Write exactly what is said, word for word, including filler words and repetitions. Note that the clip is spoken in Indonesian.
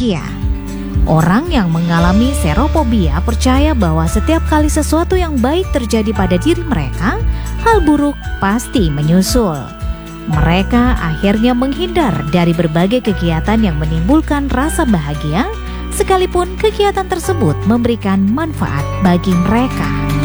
bahagia. Orang yang mengalami serophobia percaya bahwa setiap kali sesuatu yang baik terjadi pada diri mereka, hal buruk pasti menyusul. Mereka akhirnya menghindar dari berbagai kegiatan yang menimbulkan rasa bahagia, sekalipun kegiatan tersebut memberikan manfaat bagi mereka.